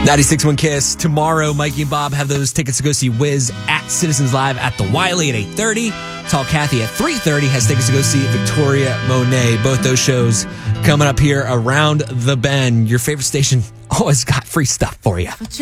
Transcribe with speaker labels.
Speaker 1: 96.1 Kiss. Tomorrow, Mikey and Bob have those tickets to go see Wiz at Citizens Live at the Wiley at 8:30. Tall Kathy at 3:30 has tickets to go see Victoria Monet. Both those shows coming up here around the bend. Your favorite station always got free stuff for you.